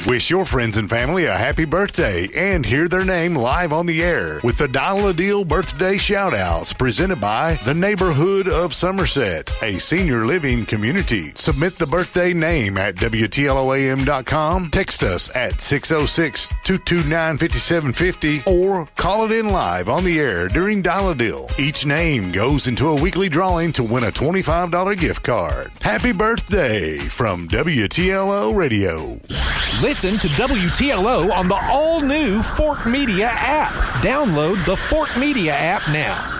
Wish your friends and family a happy birthday and hear their name live on the air with the Dial a Deal birthday shout-outs presented by the Neighborhood of Somerset, a senior living community. Submit the birthday name at WTLOAM.com, text us at 606-229-5750, or call it in live on the air during Dial a Deal. Each name goes into a weekly drawing to win a $25 gift card. Happy birthday from WTLO Radio. Listen to WTLO on the all-new Fort Media app. Download the Fort Media app now.